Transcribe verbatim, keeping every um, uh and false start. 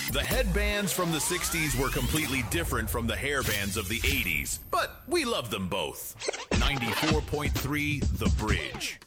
The headbands from the sixties were completely different from the hairbands of the eighties, but we love them both. ninety-four point three The Bridge.